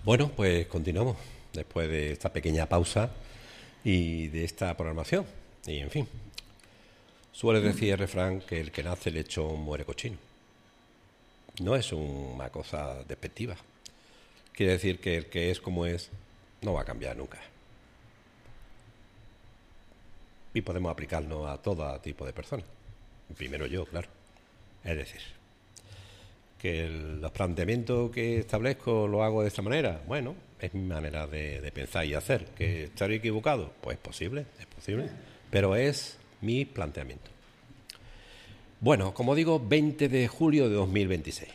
Bueno, pues continuamos después de esta pequeña pausa y de esta programación. Y en fin, suele decir el refrán que el que nace lechón muere cochino. No es una cosa despectiva. Quiere decir que el que es como es no va a cambiar nunca. Y podemos aplicarnos a todo tipo de personas. Primero yo, claro. Es decir, que los planteamientos que establezco lo hago de esta manera. Bueno, es mi manera de pensar y hacer. ¿Que estaré equivocado? Pues es posible, pero es mi planteamiento. Bueno, como digo, 20 de julio de 2026.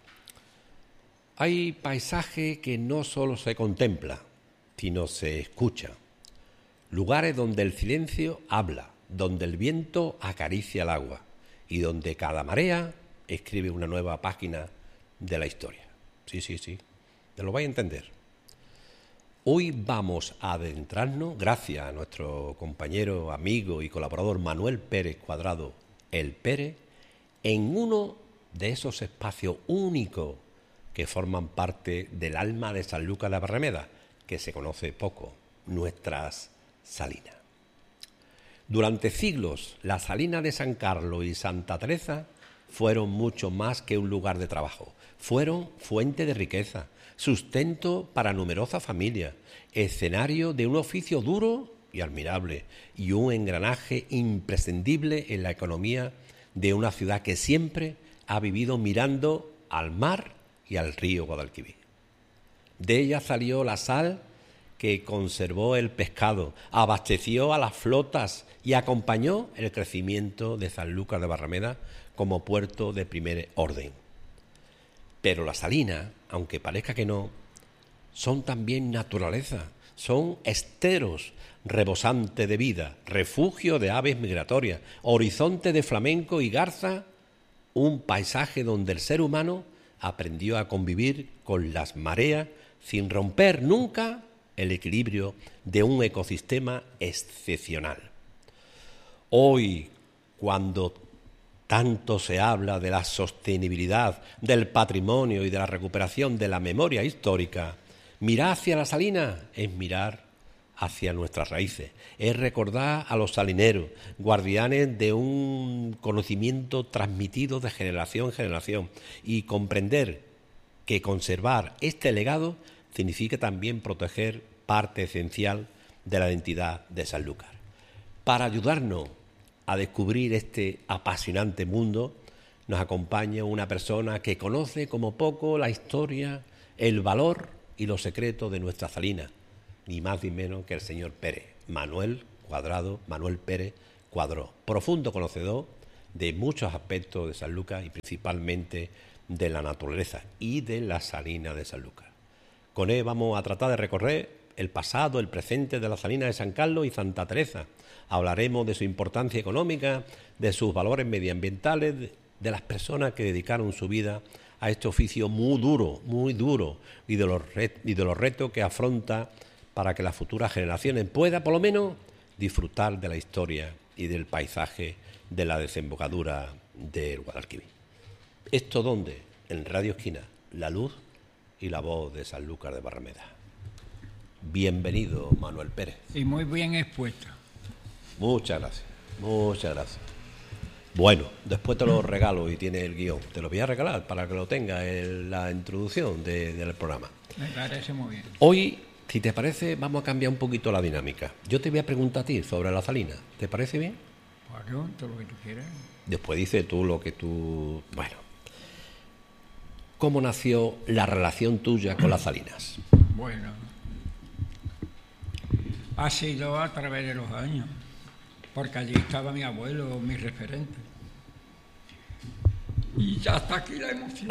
Hay paisaje que no solo se contempla, sino se escucha. Lugares donde el silencio habla, donde el viento acaricia el agua y donde cada marea escribe una nueva página de la historia. Sí, te lo vais a entender. Hoy vamos a adentrarnos, gracias a nuestro compañero, amigo y colaborador Manuel Pérez Cuadrado, el Pérez, en uno de esos espacios únicos que forman parte del alma de Sanlúcar de Barrameda, que se conoce poco, nuestras salinas. Durante siglos, las salinas de San Carlos y Santa Teresa fueron mucho más que un lugar de trabajo. Fueron fuente de riqueza, sustento para numerosas familias, escenario de un oficio duro y admirable y un engranaje imprescindible en la economía de una ciudad que siempre ha vivido mirando al mar y al río Guadalquivir. De ella salió la sal que conservó el pescado, abasteció a las flotas y acompañó el crecimiento de Sanlúcar de Barrameda como puerto de primer orden. Pero las salinas, aunque parezca que no, son también naturaleza, son esteros rebosantes de vida, refugio de aves migratorias, horizonte de flamenco y garza, un paisaje donde el ser humano aprendió a convivir con las mareas sin romper nunca el equilibrio de un ecosistema excepcional. Hoy, cuando tanto se habla de la sostenibilidad, del patrimonio y de la recuperación de la memoria histórica, mirar hacia la salina es mirar hacia nuestras raíces, es recordar a los salineros, guardianes de un conocimiento transmitido de generación en generación, y comprender que conservar este legado significa también proteger parte esencial de la identidad de Sanlúcar. Para ayudarnos a descubrir este apasionante mundo, nos acompaña una persona que conoce como poco la historia, el valor y los secretos de nuestra salina, ni más ni menos que el señor Pérez, Manuel Pérez Cuadró, profundo conocedor de muchos aspectos de Sanlúcar y principalmente de la naturaleza y de la salina de Sanlúcar. Con él vamos a tratar de recorrer el pasado, el presente de la salina de San Carlos y Santa Teresa. Hablaremos de su importancia económica, de sus valores medioambientales, de las personas que dedicaron su vida a este oficio muy duro, y de los retos que afronta para que las futuras generaciones puedan, por lo menos, disfrutar de la historia y del paisaje de la desembocadura del Guadalquivir. ¿Esto dónde? En Radio Esquina, la luz y la voz de Sanlúcar de Barrameda. Bienvenido, Manuel Pérez. Y muy bien expuesto. Muchas gracias. Bueno, después te lo regalo y tiene el guión. Te lo voy a regalar para que lo tengas en la introducción del programa. Me parece muy bien. Hoy, si te parece, vamos a cambiar un poquito la dinámica. Yo te voy a preguntar a ti sobre la salina. ¿Te parece bien? Bueno, todo lo que tú quieras. Después dices tú lo que tú... Bueno. ¿Cómo nació la relación tuya con las salinas? Bueno, ha sido a través de los años, porque allí estaba mi abuelo, mi referente. Y ya está aquí la emoción.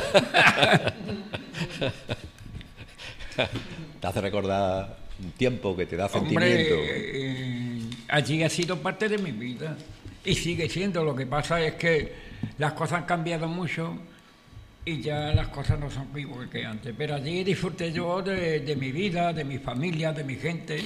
Te hace recordar un tiempo que te da sentimiento. Allí ha sido parte de mi vida y sigue siendo. Lo que pasa es que las cosas han cambiado mucho y ya las cosas no son igual que antes. Pero allí disfruté yo de mi vida, de mi familia, de mi gente,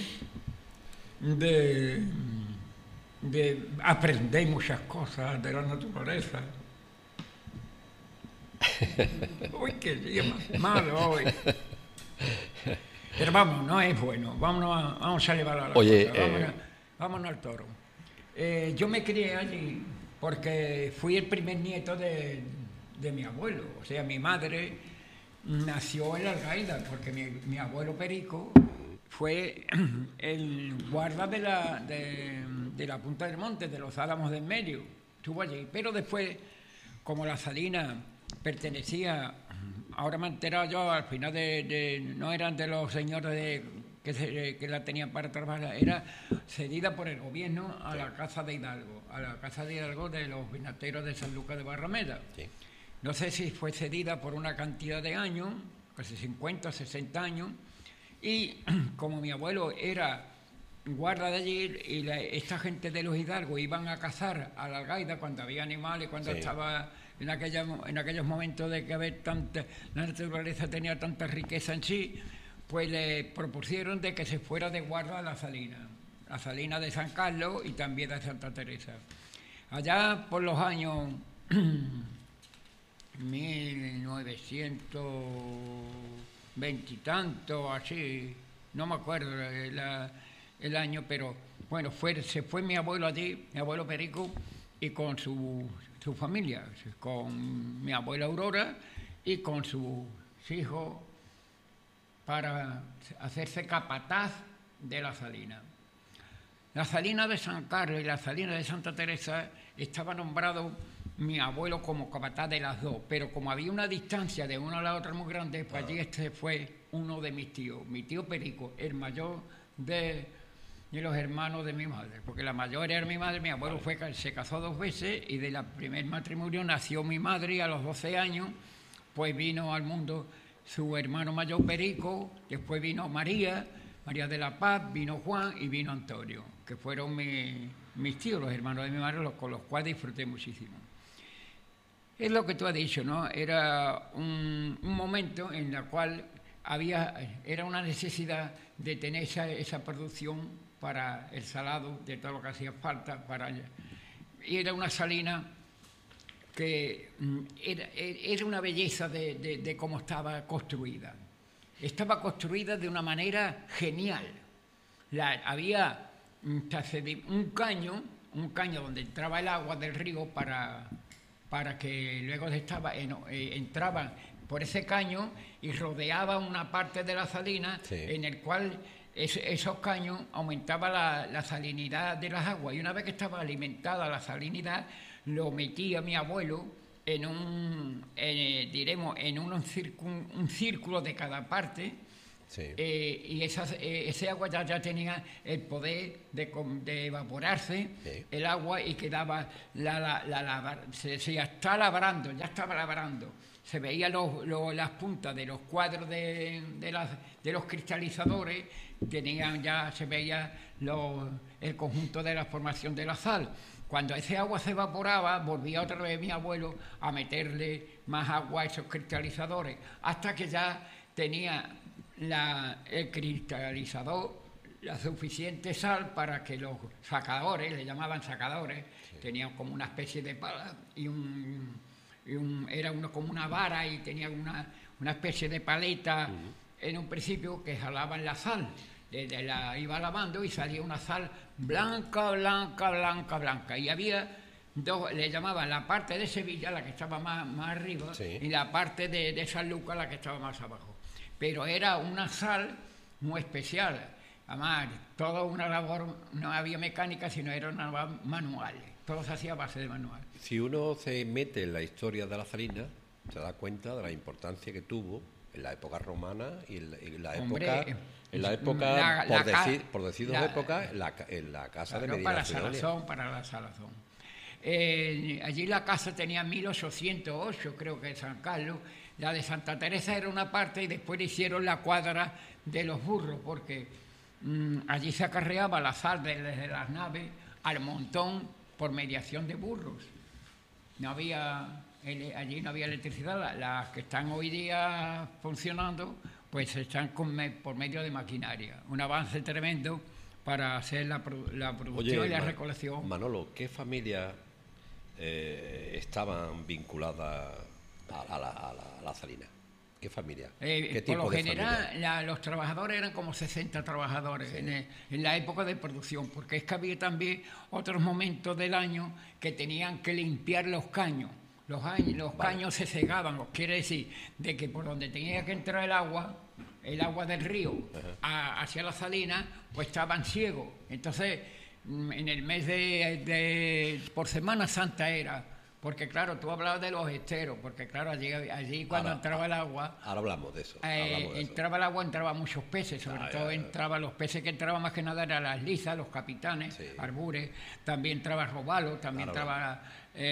de aprender muchas cosas de la naturaleza. Uy, qué día más malo hoy. Pero vamos, no es bueno. Vamos a elevar a la Oye, cosa. Vámonos al toro. Yo me crié allí porque fui el primer nieto de mi abuelo. O sea, mi madre nació en la Algaida porque mi abuelo Perico fue el guarda de la Punta del Monte, de los Álamos del Medio. Estuvo allí. Pero después, como la Salina pertenecía, ahora me he enterado yo, al final no eran de los señores que la tenían para trabajar, era cedida por el gobierno a la Casa de Hidalgo, de los vinateros de San Lucas de Barrameda. Sí. No sé si fue cedida por una cantidad de años, casi 50, 60 años, y como mi abuelo era guarda de allí y esta gente de los Hidalgos iban a cazar a la Algaida cuando había animales, cuando estaba en aquellos momentos de que la naturaleza tenía tanta riqueza en sí, pues le propusieron de que se fuera de guarda a la Salina de San Carlos y también de Santa Teresa. Allá por los años 1920 y tanto, así, no me acuerdo el año, pero bueno, se fue mi abuelo allí, mi abuelo Perico, y con su familia, con mi abuela Aurora y con sus hijos, para hacerse capataz de la Salina. La Salina de San Carlos y la Salina de Santa Teresa estaba nombrado mi abuelo como capataz de las dos, pero como había una distancia de una a la otra muy grande, pues allí fue uno de mis tíos, mi tío Perico, el mayor de los hermanos de mi madre, porque la mayor era mi madre. Mi abuelo se casó 2 veces y de la primer matrimonio nació mi madre, y a los 12 años pues vino al mundo su hermano mayor Perico, después vino María de la Paz, vino Juan y vino Antonio, que fueron mis tíos, los hermanos de mi madre, con los cuales disfruté muchísimo. Es lo que tú has dicho, ¿no? Era un momento en el cual era una necesidad de tener esa producción para el salado de todo lo que hacía falta. Y era una salina que era una belleza de cómo estaba construida. Estaba construida de una manera genial. Había un caño donde entraba el agua del río para que luego entraban por ese caño y rodeaba una parte de la salina, en el cual esos caños aumentaban la salinidad de las aguas, y una vez que estaba alimentada la salinidad, lo metía mi abuelo en un círculo de cada parte. Sí. Y ese agua ya tenía el poder de evaporarse, sí, el agua, y quedaba se decía, ya estaba labrando. Se veían las puntas de los cuadros de los cristalizadores, se veía el conjunto de la formación de la sal. Cuando ese agua se evaporaba, volvía otra vez mi abuelo a meterle más agua a esos cristalizadores, hasta que ya tenía el cristalizador la suficiente sal para que los sacadores, le llamaban sacadores, sí, tenían como una especie de pala era como una vara, y tenía una especie de paleta en un principio que jalaban la sal. La iba lavando y salía una sal blanca. Y había dos, le llamaban la parte de Sevilla, la que estaba más arriba, sí, y la parte de San Lucas, la que estaba más abajo. Pero era una sal muy especial. Además, toda una labor, no había mecánica, sino era una labor manual. Todo se hacía a base de manual. Si uno se mete en la historia de la salina, se da cuenta de la importancia que tuvo en la época romana y en la época, por decir dos épocas, en la casa de Medina Sidonia. Para la salazón. Allí la casa tenía 1808, creo que, San Carlos. La de Santa Teresa era una parte, y después le hicieron la cuadra de los burros, porque allí se acarreaba la sal desde las naves al montón por mediación de burros. Allí no había electricidad. Las que están hoy día funcionando, pues están por medio de maquinaria. Un avance tremendo para hacer la producción y la recolección. Manolo, ¿qué familias estaban vinculadas a la salina? ¿Qué familia? ¿Qué Por tipo lo de general, familia? los trabajadores eran como 60 trabajadores en la época de producción, porque es que había también otros momentos del año que tenían que limpiar los caños. Los caños se cegaban, quiere decir, de que por donde tenía que entrar el agua del río hacia la salina, pues estaban ciegos. Entonces, en el mes por Semana Santa era, porque claro, tú hablabas de los esteros, porque claro, allí cuando entraba el agua... Ahora hablamos de eso. Entraba el agua, entraban muchos peces, sobre todo entraban los peces que entraban más que nada eran las lisas, los capitanes, arbures, también entraba robalo, también entraba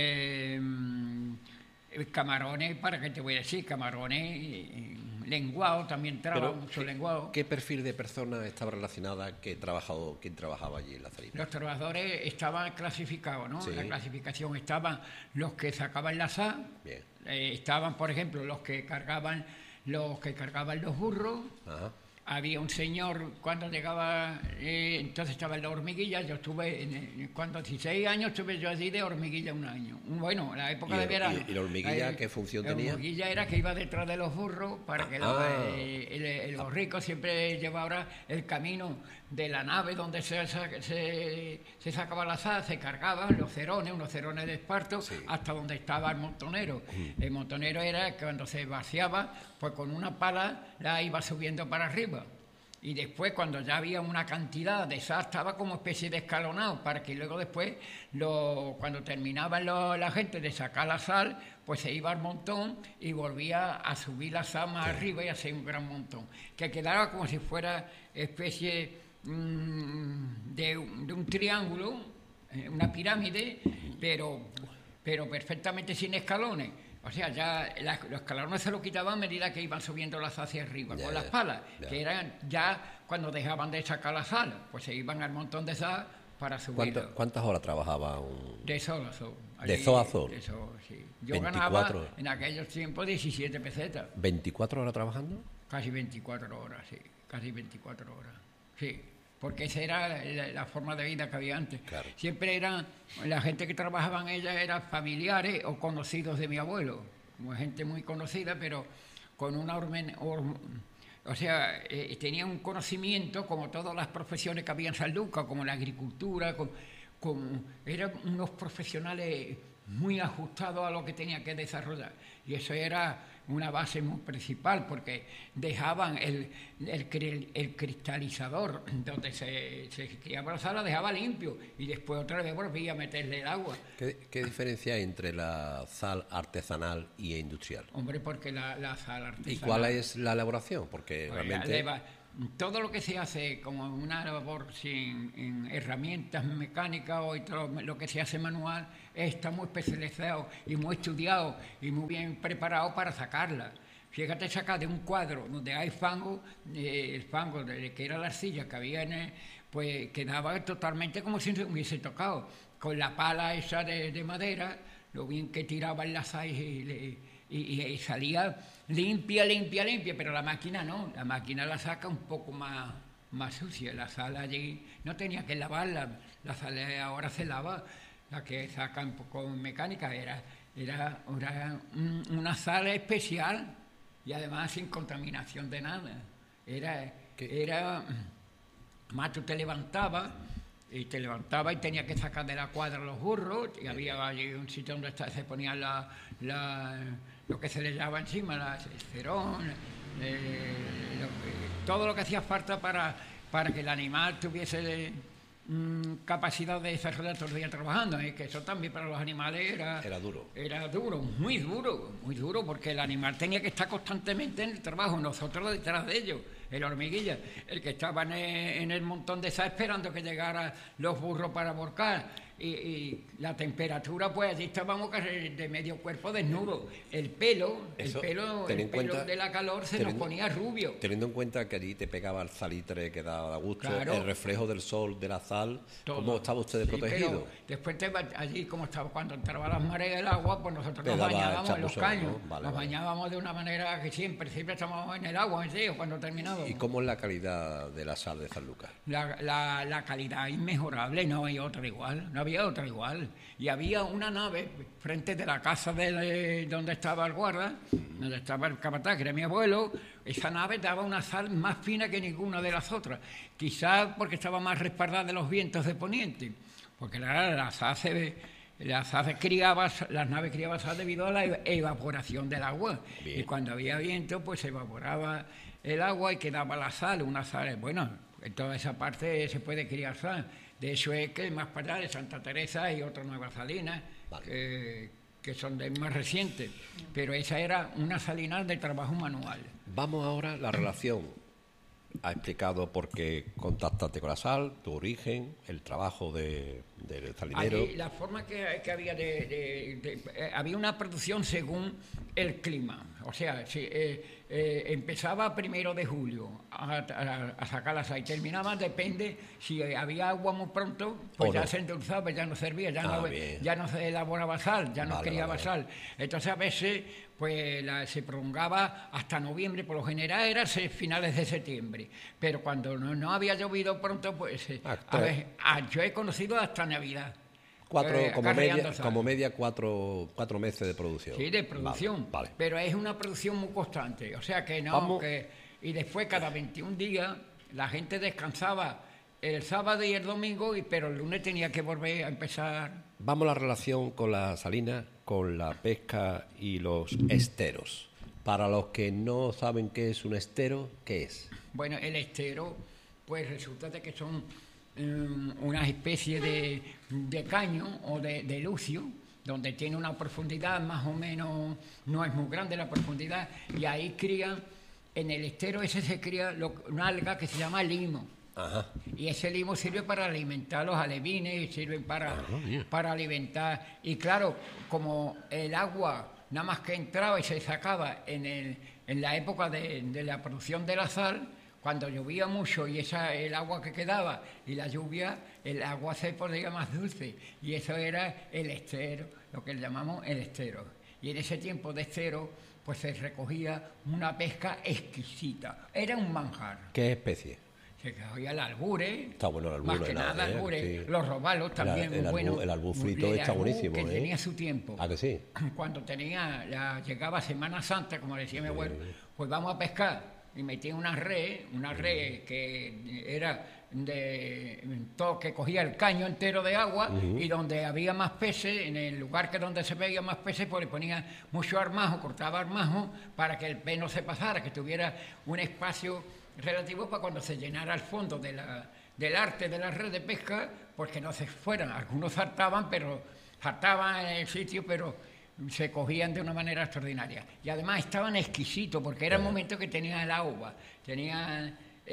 camarones, ¿para qué te voy a decir? Camarones, lenguado, también entraba mucho lenguado. ¿Qué perfil de personas estaba relacionada quién trabajaba allí en la salina? Los trabajadores estaban clasificados, ¿no? Sí. En la clasificación estaban los que sacaban la sal, estaban, por ejemplo, los que cargaban los burros. Ajá. Había un señor, cuando llegaba, entonces estaba en la hormiguilla, yo estuve, cuando 16 años estuve yo allí de hormiguilla un año. Bueno, la época de verano. ¿Y la hormiguilla qué función tenía? La hormiguilla era que iba detrás de los burros para que los ricos siempre llevaban el camino de la nave donde se sacaba la sal, se cargaban los cerones, unos cerones de esparto, hasta donde estaba el montonero. El montonero era que cuando se vaciaba, pues con una pala la iba subiendo para arriba. Y después, cuando ya había una cantidad de sal, estaba como especie de escalonado, para que luego después, cuando terminaban la gente de sacar la sal, pues se iba al montón y volvía a subir la sal más arriba y hacer un gran montón. Que quedaba como si fuera especie de un triángulo, una pirámide, pero perfectamente sin escalones. O sea, ya los escalones se lo quitaban a medida que iban subiendo la sal hacia arriba, con las palas, que eran ya cuando dejaban de sacar la sal, pues se iban al montón de sal para subir. ¿Cuántas horas trabajaba De sol a sol. ¿De sol a sol? De sol, sí. Yo 24. ganaba en aquellos tiempos 17 pesetas. ¿24 horas trabajando? Casi 24 horas, sí. Casi 24 horas. Sí. Porque esa era la forma de vida que había antes. Claro. Siempre eran, la gente que trabajaba en ella eran familiares o conocidos de mi abuelo, como gente muy conocida, pero con una tenía un conocimiento como todas las profesiones que había en San Lucas, como la agricultura, eran unos profesionales muy ajustados a lo que tenía que desarrollar. Y eso era una base muy principal, porque dejaban el cristalizador donde se criaba la sal, la dejaba limpio y después otra vez volvía a meterle el agua. ¿Qué diferencia hay entre la sal artesanal y industrial? Hombre, porque la sal artesanal... ¿Y cuál es la elaboración? Porque realmente... Todo lo que se hace como una labor sin herramientas mecánicas o todo lo que se hace manual está muy especializado y muy estudiado y muy bien preparado para sacarla. Fíjate, sacar de un cuadro donde hay fango, el fango que era la arcilla que había pues quedaba totalmente como si se hubiese tocado, con la pala esa de madera, lo bien que tiraban las sal y salía limpia, pero la máquina no, la máquina la saca un poco más sucia, la sal allí no tenía que lavarla, la sal ahora se lava, la que sacan con mecánica era una sal especial y además sin contaminación de nada, era más tú te levantabas y tenía que sacar de la cuadra los burros y había allí un sitio donde se ponían lo que se le llama encima, el cerón, todo lo que hacía falta para que el animal tuviese capacidad de desarrollar todo el día trabajando, que eso también para los animales era duro. Era duro, muy duro, porque el animal tenía que estar constantemente en el trabajo, nosotros detrás de ellos, el hormiguilla, el que estaba en el montón de sal esperando que llegaran los burros para volcar. Y la temperatura, pues allí estábamos casi de medio cuerpo desnudo. El pelo de la calor se nos ponía rubio. Teniendo en cuenta que allí te pegaba el salitre que daba gusto, claro. El reflejo del sol, de la sal, todo. ¿Cómo estaba usted protegido? Después allí, como estaba cuando entraba las mareas del agua, pues nosotros nos bañábamos en los caños. ¿No? Vale. Bañábamos de una manera que siempre estábamos en el agua, cuando terminaba contaminado. ¿Y cómo es la calidad de la sal de Sanlúcar? La calidad inmejorable, no hay otra igual, no había otra igual. Y había una nave frente de la casa donde estaba el guarda, donde estaba el capataz, que era mi abuelo. Esa nave daba una sal más fina que ninguna de las otras, quizás porque estaba más respaldada de los vientos de poniente, porque la sal las naves criaban sal debido a la evaporación del agua. Bien. Y cuando había viento, pues se evaporaba el agua y quedaba la sal, una sal. Bueno, en toda esa parte se puede criar sal. De hecho es que más para allá de Santa Teresa y otras nuevas salinas, Vale. que son de más recientes. Pero esa era una salina de trabajo manual. Vamos ahora a la relación. Ha explicado por qué contactaste con la sal, tu origen, el trabajo del salinero. Allí, la forma que había había una producción según el clima. O sea, empezaba 1 de julio a sacar la sal y terminaba, depende, si había agua muy pronto, pues ya se endulzaba, ya no servía, ya no se elaboraba sal, ya no criaba sal. Entonces a veces pues se prolongaba hasta noviembre, por lo general era finales de septiembre, pero cuando no había llovido pronto, pues yo he conocido hasta Navidad. Como media 4 meses de producción. Sí, de producción, vale. Pero es una producción muy constante, o sea que no, y después cada 21 días la gente descansaba el sábado y el domingo, pero el lunes tenía que volver a empezar. Vamos a la relación con la salina, con la pesca y los esteros. Para los que no saben qué es un estero, ¿qué es? Bueno, el estero, pues resulta de que son una especie de caño o de lucio, donde tiene una profundidad más o menos, no es muy grande la profundidad, y ahí crían, en el estero ese se cría una alga que se llama limo. Ajá. Y ese limo sirve para alimentar los alevines, sirve para alimentar. Y claro, como el agua nada más que entraba y se sacaba en la época de la producción de la sal, cuando llovía mucho y el agua que quedaba y la lluvia, el agua se ponía más dulce. Y eso era el estero, lo que llamamos el estero. Y en ese tiempo de estero, pues se recogía una pesca exquisita. Era un manjar. ¿Qué especie? Se cogía el albure, está bueno el albure, más que nada el albure, sí. Los robalos también, el albur frito está buenísimo, que tenía su tiempo. ¿Ah, que sí? Cuando llegaba Semana Santa, como decía mi abuelo, pues vamos a pescar. Y metía una red que era que cogía el caño entero de agua, y donde había más peces, en el lugar donde se veía más peces, pues le ponía mucho armajo, cortaba armajo para que el pez no se pasara, que tuviera un espacio relativo para cuando se llenara el fondo del arte de la red de pesca, pues que no se fueran. Algunos saltaban en el sitio, pero se cogían de una manera extraordinaria. Y además estaban exquisitos, porque era el momento que tenía el agua, tenía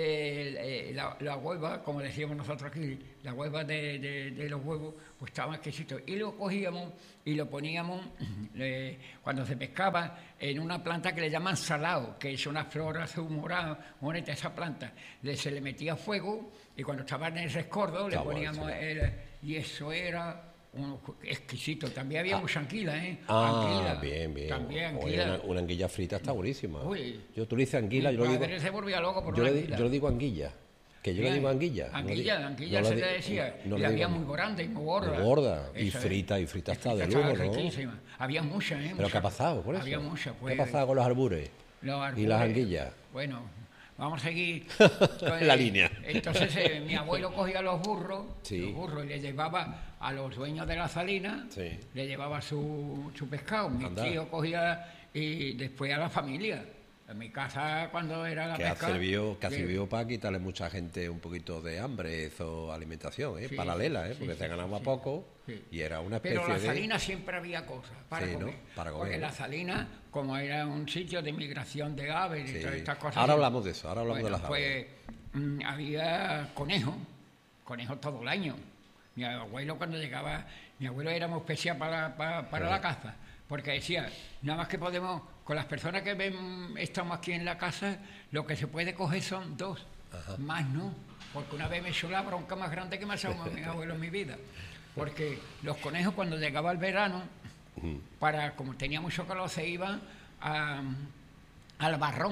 la hueva, como decíamos nosotros aquí, la hueva de los huevos, pues estaban exquisitos. Y lo cogíamos y lo poníamos, cuando se pescaba, en una planta que le llaman salao, que es una flor azul morada, bonita esa planta. Se le metía fuego, y cuando estaba en el rescordo le poníamos y eso era exquisito. También había mucha anguila, anguila. Bien. También anguila. Una anguilla frita está buenísima. Uy. Tú le dices anguila, yo lo digo. Se volvía loco por yo le digo anguilla. Que yo le digo anguilla. Anguilla se le decía. Y la había muy grande y muy gorda. Muy gorda. Y frita está de lujo, ¿no? Riquísima. Había muchas, ¿Pero qué ha pasado por eso? Había muchas, pues. ¿Qué ha pasado con los albures? Y las anguillas. Bueno, vamos a seguir la línea. Entonces mi abuelo cogía los burros y le llevaba a los dueños de la salina, le llevaba su pescado. Mi tío cogía y después a la familia. En mi casa, cuando era la pesca... Que ha servido para quitarle mucha gente un poquito de hambre o alimentación, paralela, porque se ganaba poco y era una especie de... Pero la salina siempre había cosas para comer. ¿no? Para comer. Porque la salina, como era un sitio de migración de aves y todas estas cosas... Ahora hablamos de eso, hablamos de las aves. Pues había conejos todo el año. Mi abuelo cuando llegaba... Mi abuelo era muy especial para la caza. Porque decía, nada más que podemos, con las personas que estamos aquí en la casa, lo que se puede coger son 2, más no, porque una vez me echó la bronca más grande que me ha echado mi abuelo en mi vida, porque los conejos cuando llegaba el verano, como tenía mucho calor, se iban al barrón,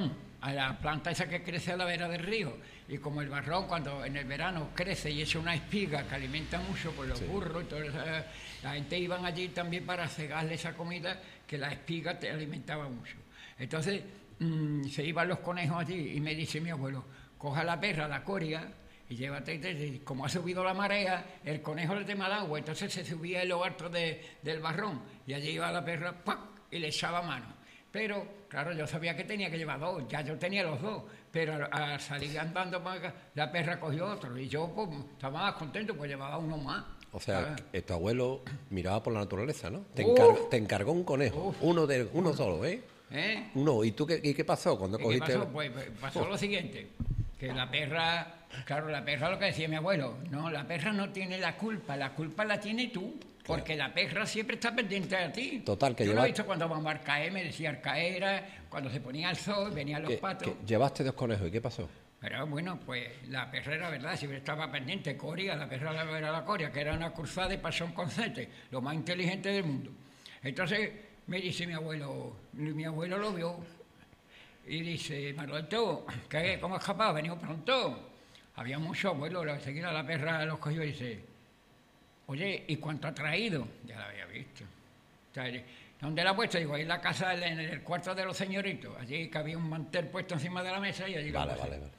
a la planta esa que crece a la vera del río. Y como el barrón, cuando en el verano crece y echa una espiga que alimenta mucho, pues los burros y todo eso, la gente iban allí también para cegarle esa comida, que la espiga te alimentaba mucho. Entonces se iban los conejos allí y me dice mi abuelo, coja la perra, la coria, y llévate, y como ha subido la marea, el conejo le tema el agua, entonces se subía en lo alto del barrón, y allí iba la perra, ¡pac!, y le echaba mano. Pero, claro, yo sabía que tenía que llevar dos, ya yo tenía los dos, pero al salir andando para acá, la perra cogió otro, y yo pues, estaba más contento, pues llevaba uno más. O sea, tu abuelo miraba por la naturaleza, ¿no? Te encargó un conejo, uno solo, ¿eh? Uno, ¿y qué pasó cuando cogiste? ¿Qué pasó? Pues pasó lo siguiente, que la perra, claro, la perra, lo que decía mi abuelo, no, la perra no tiene la culpa la tiene tú, porque la perra siempre está pendiente de ti. Total, que yo lo he visto cuando vamos a Arcaé, me decía Arcaé era cuando se ponía el sol, venían los patos. Llevaste 2 conejos, ¿y qué pasó? Pero bueno, pues la perra era verdad, siempre estaba pendiente, Coria, la perra era la Coria, que era una cruzada de pasión con sete, lo más inteligente del mundo. Entonces me dice mi abuelo lo vio, y dice, Manuelito, ¿cómo has escapado? ¿Venido pronto? Había muchos abuelos, enseguida la perra los cogió y dice, oye, ¿y cuánto ha traído? Ya la había visto. O sea, ¿dónde la ha puesto? Digo, ahí en la casa, en el cuarto de los señoritos. Allí que había un mantel puesto encima de la mesa y allí vale.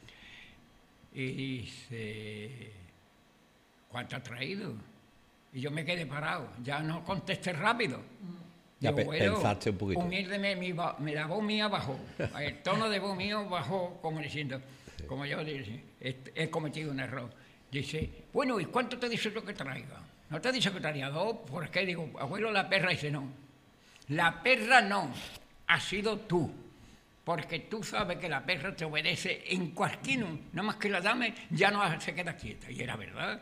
Y dice, ¿cuánto ha traído? Y yo me quedé parado, ya no contesté rápido. Ya digo, pensaste un poquito. La voz mía bajó, el tono de voz mío bajó como diciendo, como yo dije, he cometido un error. Dice, bueno, ¿y cuánto te dice yo que traiga? ¿No te dice que traía 2? ¿Por qué? Digo, abuelo, la perra. Dice, no, la perra no, ha sido tú. Porque tú sabes que la perra te obedece en cualquier, nada más que la dame, ya no se queda quieta. Y era verdad.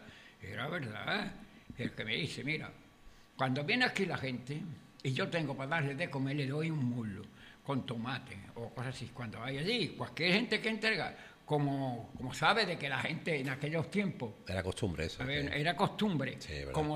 El que me dice, mira, cuando viene aquí la gente, y yo tengo para darle de comer, le doy un muslo con tomate o cosas así. Cuando hay allí, cualquier gente que entrega, como sabe de que la gente en aquellos tiempos... Era costumbre eso. Era costumbre, sí, como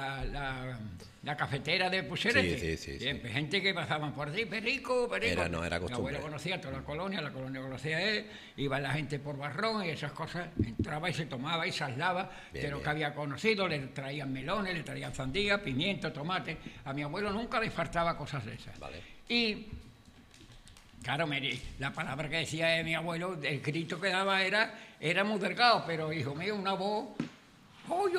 la cafetera de Pucherete. Sí. Pues, gente que pasaban por allí, perico. Era costumbre. Mi abuelo conocía toda la colonia conocía él, iba la gente por Barrón y esas cosas, entraba y se tomaba y se aislaba de lo que había conocido, le traían melones, le traían sandía, pimiento, tomate. A mi abuelo nunca le faltaba cosas de esas. Vale. Y... claro, la palabra que decía mi abuelo, el grito que daba era muy delgado, pero hijo mío, una voz, ¡oh,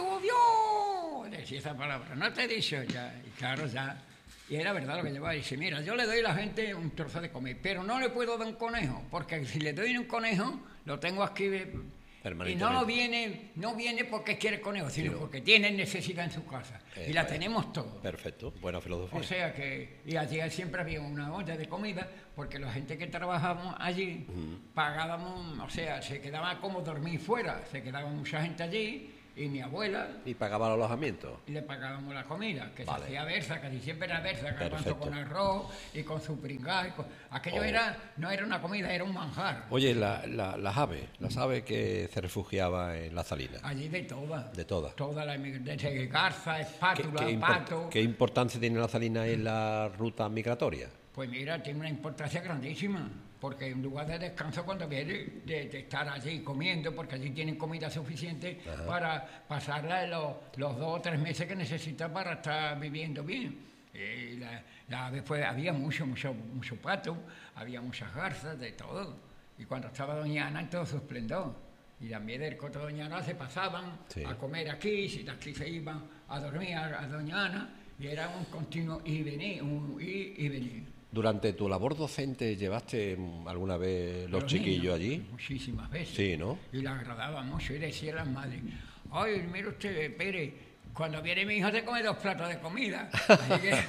Dios! Decía esa palabra, no te he dicho ya, y claro, ya, y era verdad lo que llevaba, dice, mira, yo le doy a la gente un trozo de comer, pero no le puedo dar un conejo, porque si le doy un conejo, lo tengo aquí, y no viene porque quiere conejo, sino porque tiene necesidad en su casa, y la tenemos todos. Perfecto, buena filosofía. O sea que, y allí siempre había una olla de comida, porque la gente que trabajábamos allí, pagábamos, o sea, se quedaba como dormir fuera, se quedaba mucha gente allí, y mi abuela... ¿Y pagaba el alojamiento? Y le pagábamos la comida, que se hacía versa, casi siempre era versa, con arroz y con su pringá. Aquello no era una comida, era un manjar. Oye, las aves que se refugiaban en la salina. Allí de todas. De todas. Todas, desde garza, espátula, pato... ¿Qué importancia tiene la salina en la ruta migratoria? Pues mira, tiene una importancia grandísima, porque en lugar de descanso cuando viene de estar allí comiendo, porque allí tienen comida suficiente para pasarla en los 2 o 3 meses que necesita para estar viviendo bien. Después había mucho pato, había muchas garzas, de todo. Y cuando estaba Doña Ana en todo su esplendor. Y también del coto de Doña Ana se pasaban a comer aquí, si de aquí se iban a dormir a Doña Ana, y era un continuo ir y venir. ¿Durante tu labor docente llevaste alguna vez los chiquillos allí? Muchísimas veces. Sí, ¿no? Y la agradaba mucho. Y decía a las madres, ay, mire usted, Pérez, cuando viene mi hijo se come 2 platos de comida. Así que,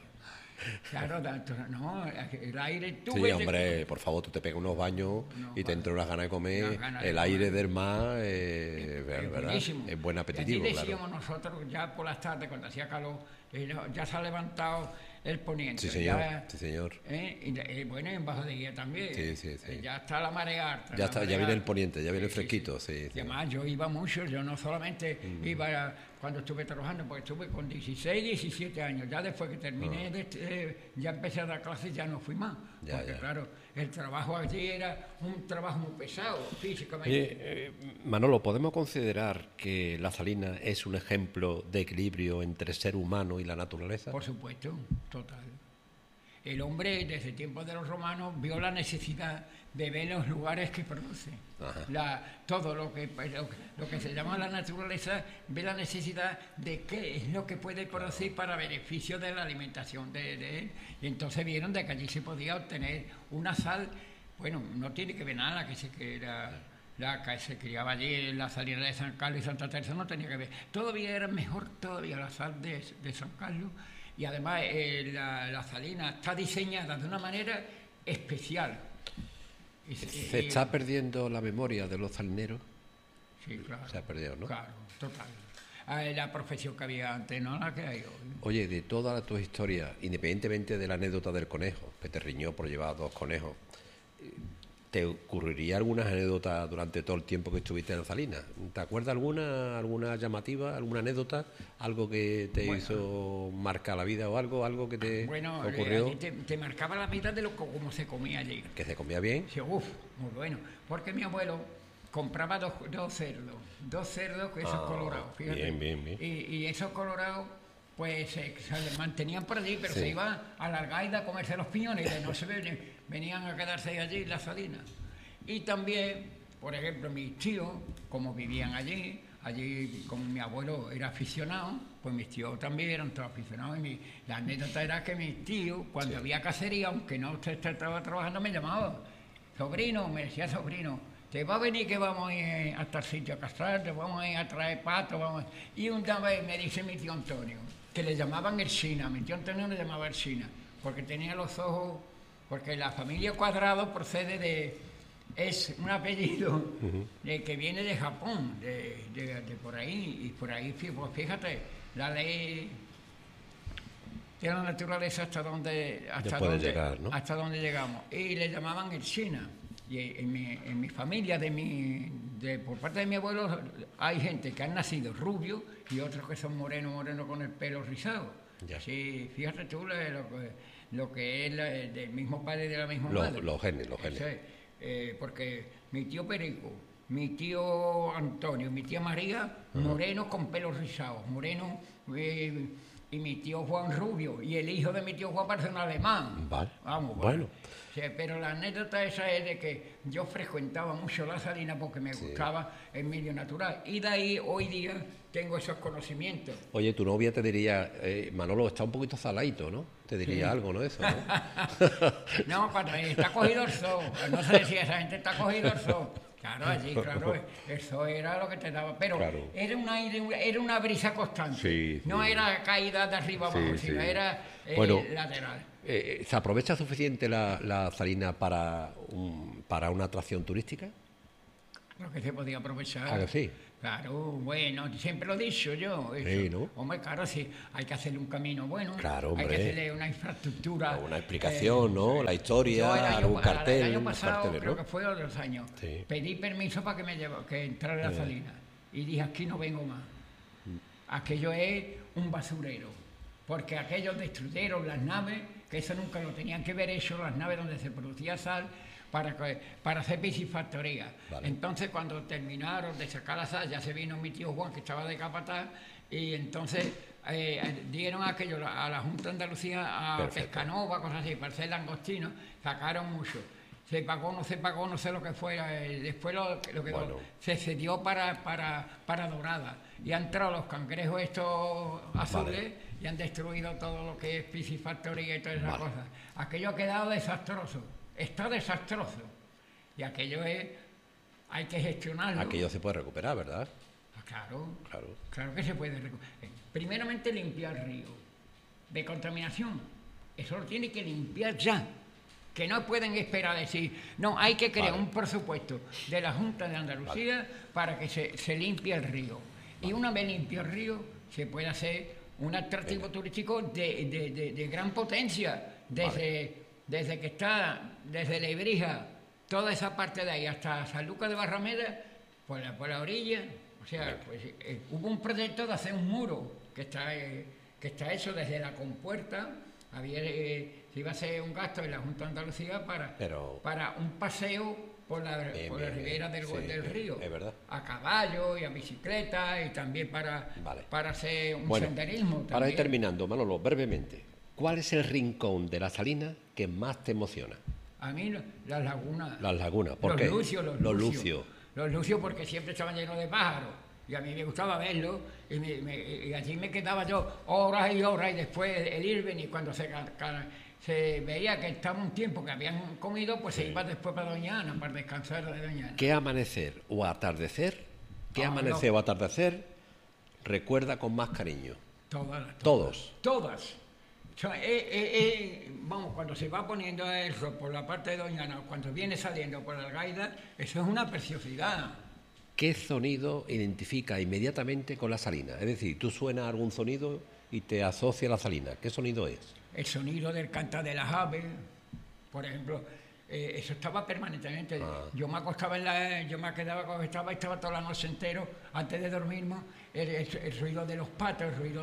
claro, no, el aire... Sí, hombre, por favor, tú te pegas unos baños y te entra unas ganas de comer. El aire del mar, ¿verdad? Es buen apetitivo, y decíamos nosotros ya por las tardes, cuando hacía calor, ya se ha levantado el poniente. Sí, señor. Sí, señor. Y bueno, en Bajo de Guía también. Sí. Ya está la marea alta. Ya viene el poniente, ya viene el fresquito. Sí. Y además yo iba mucho, yo no solamente iba cuando estuve trabajando, porque estuve con 16, 17 años. Ya después que terminé, ya empecé a dar clases, ya no fui más. Porque claro, el trabajo allí era un trabajo muy pesado físicamente. Manolo, ¿podemos considerar que la Salina es un ejemplo de equilibrio entre ser humano y la naturaleza? Por supuesto, total. El hombre, desde tiempos de los romanos, vio la necesidad de ver los lugares que produce. Todo lo que se llama la naturaleza, ve la necesidad de qué es lo que puede producir para beneficio de la alimentación de él. Y entonces vieron de que allí se podía obtener una sal, bueno, no tiene que ver nada la que se criaba allí en la salina de San Carlos y Santa Teresa, no tenía que ver. Todavía era mejor todavía la sal de San Carlos. Y además la salina está diseñada de una manera especial. ¿Se está perdiendo la memoria de los salineros? Sí, claro. Se ha perdido, ¿no? Claro, total. La profesión que había antes, no la que hay hoy. Oye, de toda tu historia, independientemente de la anécdota del conejo, que te riñó por llevar 2 conejos, ¿te ocurriría alguna anécdota durante todo el tiempo que estuviste en la Salina? ¿Te acuerdas alguna llamativa, alguna anécdota, algo que te hizo marcar la vida o algo que te ocurrió? Te marcaba la vida de cómo se comía allí. ¿Que se comía bien? Sí, muy bueno, porque mi abuelo compraba dos cerdos que esos colorados, fíjate. Bien. Y esos colorados pues se mantenían por allí, pero se iban a la Algaida a comerse los piñones y no se venían a quedarse allí en la Salina. Y también, por ejemplo, mis tíos, como vivían allí como mi abuelo era aficionado, pues mis tíos también eran todos aficionados. Y la anécdota era que mis tíos, cuando había cacería, aunque no estaba trabajando, me llamaban. Sobrino, me decía sobrino, te va a venir que vamos a ir hasta el sitio a cazar, te vamos a ir a traer patos, Y una vez me dice mi tío Antonio, que le llamaban el Sina, mi tío Antonio le llamaba el Sina, porque tenía los ojos, porque la familia Cuadrado es un apellido que viene de Japón, de por ahí, y por ahí, pues fíjate, la ley de la naturaleza hasta donde llegar, ¿no? Hasta donde llegamos, y le llamaban el Sina. Y en mi familia, por parte de mi abuelo, hay gente que han nacido rubios y otros que son morenos con el pelo rizado. Sí, fíjate tú lo que es del mismo padre y de la misma madre. Los genes. Porque mi tío Perico, mi tío Antonio y mi tía María, morenos con pelos rizados, morenos... y mi tío Juan rubio, y el hijo de mi tío Juan parece un alemán. Vale. Vamos, bueno. Sí, pero la anécdota esa es de que yo frecuentaba mucho la Salina porque me gustaba el medio natural. Y de ahí, hoy día, tengo esos conocimientos. Oye, tu novia te diría, Manolo, está un poquito saladito, ¿no? Te diría algo, ¿no? Eso, ¿no? No, cuando está cogido el sol. No sé si esa gente está cogido el sol. Claro, allí, claro, eso era lo que te daba. Pero era una brisa constante. No era caída de arriba abajo, sino era lateral. ¿Se aprovecha suficiente la Salina para una atracción turística? Lo que se podía aprovechar. Claro, sí. Claro, bueno, siempre lo he dicho yo. Eso. Sí, ¿no? Hombre, claro, sí, hay que hacerle un camino bueno. Claro, hombre. Hay que hacerle una infraestructura. Una explicación, ¿no? La historia, algún cartel. El año pasado, carteles, creo ¿no? que fue de los años, pedí permiso para que entrara a la Salina. Y dije, aquí no vengo más. Aquello es un basurero. Porque aquellos destruyeron las naves, que eso nunca lo tenían que ver hecho, las naves donde se producía sal, para hacer piscifactoría. Vale. Entonces, cuando terminaron de sacar la sal, ya se vino mi tío Juan, que estaba de capataz, y entonces dieron aquello a la Junta de Andalucía, a Pescanova, cosas así, para hacer langostinos, sacaron mucho. Se pagó, no sé lo que fue, después lo que se cedió para dorada. Y han entrado los cangrejos estos azules y han destruido todo lo que es piscifactoría y todas esas cosas. Aquello ha quedado desastroso. Está desastroso. Y aquello hay que gestionarlo. Aquello se puede recuperar, ¿verdad? Claro que se puede recuperar. Primeramente limpiar el río de contaminación. Eso lo tiene que limpiar ya. Que no pueden esperar a decir, no, hay que crear un presupuesto de la Junta de Andalucía para que se limpie el río. Y una vez limpio el río, se puede hacer un atractivo turístico de gran potencia, desde que está, desde Lebrija, toda esa parte de ahí hasta San Lucas de Barrameda, por la orilla. O sea, pues hubo un proyecto de hacer un muro que está hecho desde la compuerta. Había se iba a hacer un gasto en la Junta de Andalucía Pero- para un paseo por la Bien, por la bien, ribera bien. del, Sí, del bien, río, es verdad. a caballo y a bicicleta, y también Vale. para hacer un Bueno, senderismo. para ir también. terminando, Manolo, brevemente, ¿cuál es el rincón de la Salina que más te emociona? A mí las lagunas. Las lagunas, ¿por los qué? Lucios, los Los lucios. lucios. Los lucios porque siempre estaban llenos de pájaros. Y a mí me gustaba verlos. Y allí me quedaba yo horas y horas. Y después el ir venir, cuando se veía que estaba un tiempo que habían comido, pues se iba después para Doña Ana, para descansar de Doña Ana. ¿Qué amanecer o atardecer? ¿Qué Ah, amanecer no. o atardecer recuerda con más cariño? Todas. Todos. O sea, vamos, cuando se va poniendo eso por la parte de Doña Ana, cuando viene saliendo por Algaida, eso es una preciosidad. ¿Qué sonido identifica inmediatamente con la Salina? Es decir, tú suenas algún sonido y te asocia a la Salina. ¿Qué sonido es? El sonido del cantar de las aves, por ejemplo, eso estaba permanentemente. Yo me acostaba yo me quedaba acostado y estaba toda la noche entero, antes de dormirme, el ruido de los patos, el ruido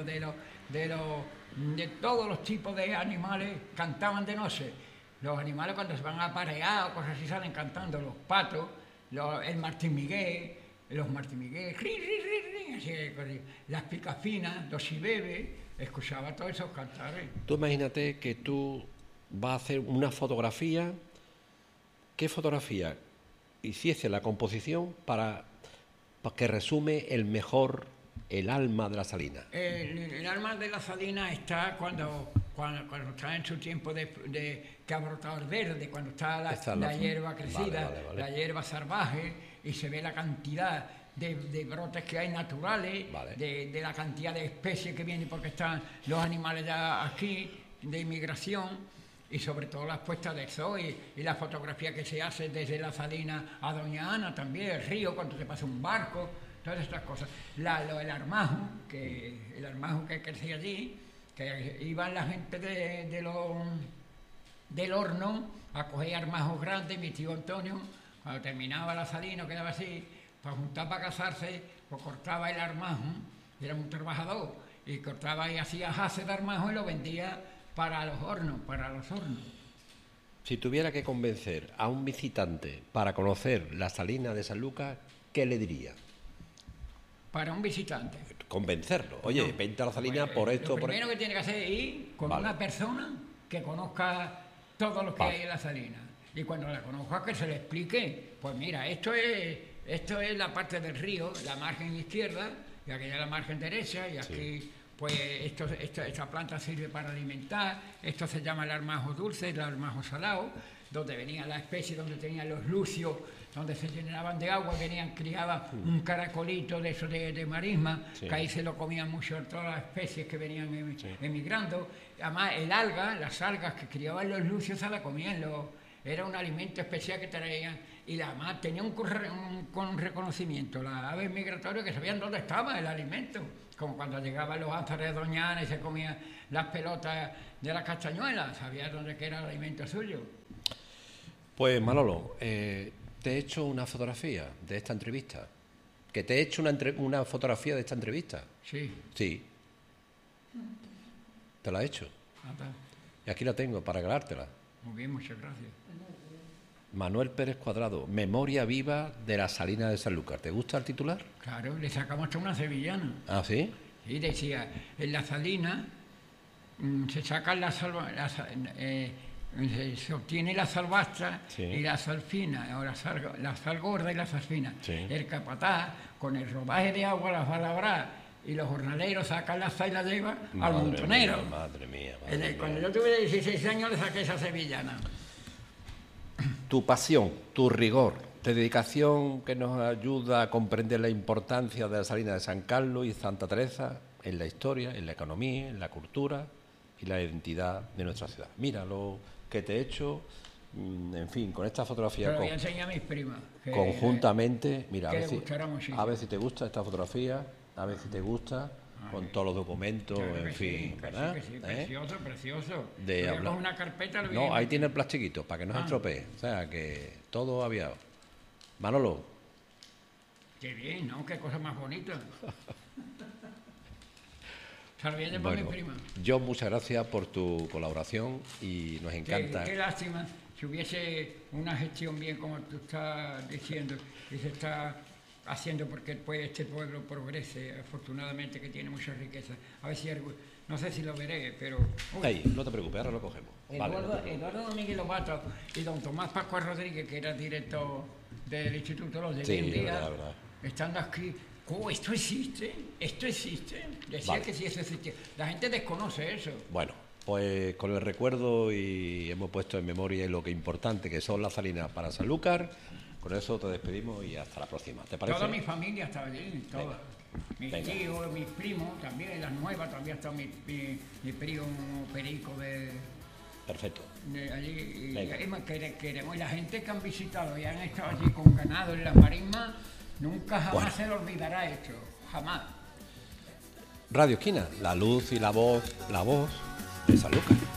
de todos los tipos de animales cantaban de noche. Los animales cuando se van a aparear o cosas así salen cantando, los patos, el Martín Miguel, los Martín Miguel, así, las picafinas, los ibebes, escuchaba todos esos cantares. Tú imagínate que tú vas a hacer una fotografía. ¿Qué fotografía hiciese la composición para que resume el alma de la Salina? El alma de la Salina está cuando está en su tiempo de que ha brotado el verde, cuando está la hierba crecida, Vale. la hierba salvaje, y se ve la cantidad de brotes que hay naturales, de la cantidad de especies que vienen porque están los animales ya aquí, de inmigración. Y sobre todo las puestas de sol y la fotografía que se hace desde la Salina a Doña Ana también, el río, cuando se pasa un barco, todas estas cosas. El armajo que crecía allí, que iban la gente del horno a coger armajos grandes. Mi tío Antonio, cuando terminaba la Salina, quedaba así, para juntar para casarse, pues cortaba el armajo, era un trabajador, y cortaba y hacía haces de armajo y lo vendía para los hornos. Si tuviera que convencer a un visitante para conocer la Salina de San Lucas, ¿qué le diría? Para un visitante. Convencerlo. Oye, vente a la Salina por esto, Lo por primero que tiene que hacer es ir con una persona que conozca todo lo que hay en la Salina. Y cuando la conozca, que se le explique. Pues mira, esto es la parte del río, la margen izquierda, y aquella es la margen derecha, y aquí... Sí. Pues esta planta sirve para alimentar. Esto se llama el armajo dulce, el armajo salado, donde venían las especies, donde tenían los lucios, donde se llenaban de agua, criaban un caracolito de eso de marisma, que ahí se lo comían mucho todas las especies que venían emigrando. Además, las algas que criaban los lucios se las comían, era un alimento especial que traían, y además tenía un reconocimiento las aves migratorias, que sabían dónde estaba el alimento, como cuando llegaban los ánzares de Doña Ana y se comían las pelotas de las castañuelas, sabían dónde que era el alimento suyo. Pues Manolo, te he hecho una fotografía de esta entrevista. ¿Que te he hecho una fotografía de esta entrevista? Sí. Sí. Te la he hecho. Y aquí la tengo para regalártela. Muy bien, muchas gracias. Manuel Pérez Cuadrado, Memoria viva de la Salina de Sanlúcar. ¿Te gusta el titular? Claro, le sacamos hasta una sevillana. ¿Ah, sí? Y decía, en la Salina se sacan se obtiene la salvastra y la salfina, o la sal gorda y la salfina. Sí. El capataz, con el rodaje de agua, las va a labrar, y los jornaleros sacan la sal y la llevan al montonero. Madre mía. Cuando yo tuve 16 años le saqué esa sevillana. Tu pasión, tu rigor, tu dedicación que nos ayuda a comprender la importancia de la Salina de San Carlos y Santa Teresa en la historia, en la economía, en la cultura y la identidad de nuestra ciudad. Mira lo que te he hecho, en fin, con esta fotografía. Pero voy a enseñar a mis primas. Conjuntamente, mira, a ver si te gusta esta fotografía, a ver si te gusta, con todos los documentos, claro, en fin, sí, ¿verdad? Que sí, precioso. De hablar. Una carpeta, no, ahí tiene el plastiquito, para que no se estropee. O sea, que todo aviado. Manolo. Qué bien, ¿no? Qué cosa más bonita. Se lo voy a llevar a mi prima. John, muchas gracias por tu colaboración y nos encanta. Qué lástima si hubiese una gestión bien como tú estás diciendo y se está haciendo porque este pueblo progrese, afortunadamente, que tiene mucha riqueza. A ver si no sé si lo veré, pero... Ahí, no te preocupes, ahora lo cogemos. Eduardo Miguel Lobato y don Tomás Pascual Rodríguez, que era director del Instituto Los de hoy en día, verdad. estando aquí, ¿esto existe? Decía que sí, eso existe. La gente desconoce eso. Bueno, pues con el recuerdo y hemos puesto en memoria lo que importante que son las salinas para Sanlúcar. Con eso te despedimos y hasta la próxima. ¿Te parece? Toda mi familia estaba allí, toda. Mis tíos, mis primos también, las nuevas, también está mi primo Perico de... Perfecto. De allí. Y la gente que han visitado y han estado allí con ganado en las marismas, nunca jamás se le olvidará esto. Jamás. Radio Esquina, la luz y la voz de Sanlúcar.